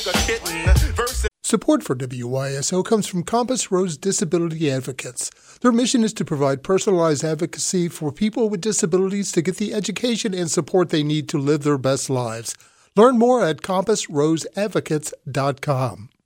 Support for WYSO comes from Compass Rose Disability Advocates. Their mission is to provide personalized advocacy for people with disabilities to get the education and support they need to live their best lives. Learn more at compassroseadvocates.com.